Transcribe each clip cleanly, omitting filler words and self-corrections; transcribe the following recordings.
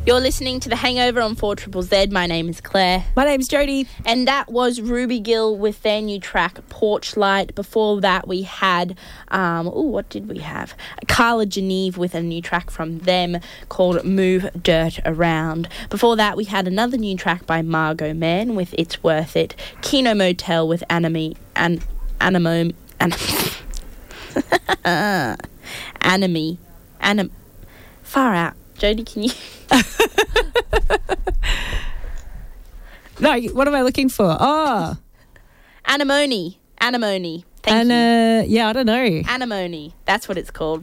You're listening to The Hangover on 4ZZZ. My name is Claire. My name's Jodie. And that was Ruby Gill with their new track, Porch Light. Before that, we had, what did we have? Carla Geneve with a new track from them called Move Dirt Around. Before that, we had another new track by Margot Man with It's Worth It. Kino Motel with Anime. Far out. Jodie, can you... No, what am I looking for? Oh. Anemone. Thank you. Yeah, I don't know. Anemone. That's what it's called.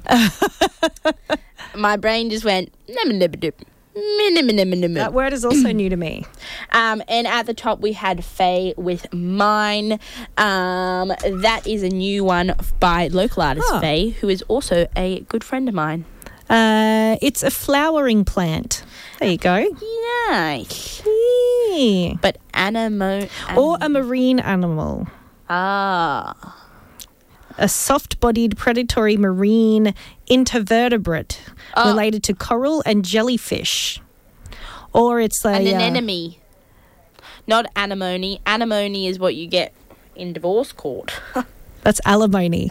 My brain just went... That word is also new to me. And at the top we had Faye with Mine. That is a new one by local artist Faye, who is also a good friend of mine. It's a flowering plant. There you go. Nice. Yeah. But or a marine animal. Ah. A soft-bodied predatory marine intervertebrate related to coral and jellyfish. Or it's an anemone. Not anemone. Anemone is what you get in divorce court. That's alimony.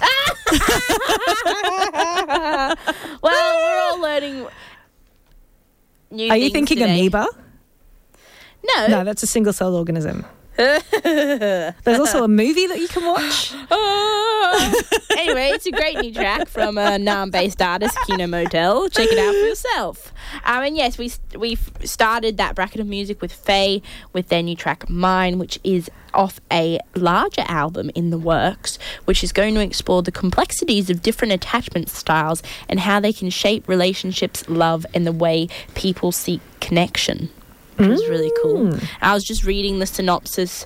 Well, we're all learning new things. Are you thinking today. amoeba? No, that's a single-celled organism. There's also a movie that you can watch. Anyway, it's a great new track from a Naarm-based artist, Kino Motel. Check it out for yourself. And yes, we started that bracket of music with Faye with their new track Mine, which is off a larger album in the works, which is going to explore the complexities of different attachment styles and how they can shape relationships, love, and the way people seek connection. Which was really cool. I was just reading the synopsis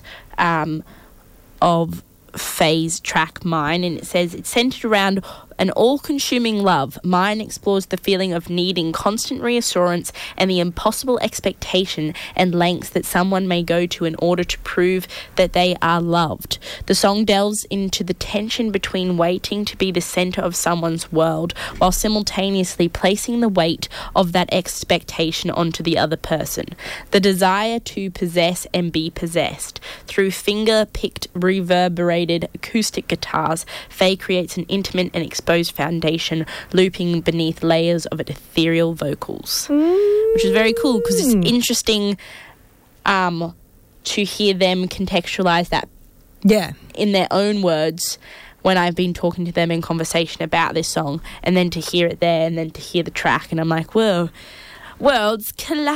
of Faye's track Mine, and it says it's centered around an all-consuming love. Mine explores the feeling of needing constant reassurance and the impossible expectation and lengths that someone may go to in order to prove that they are loved. The song delves into the tension between waiting to be the center of someone's world while simultaneously placing the weight of that expectation onto the other person. The desire to possess and be possessed. Through finger-picked, reverberated acoustic guitars, Faye creates an intimate and exposed foundation looping beneath layers of ethereal vocals, which is very cool because it's interesting to hear them contextualize that in their own words when I've been talking to them in conversation about this song, and then to hear it there and then to hear the track, and I'm like, whoa, worlds collide.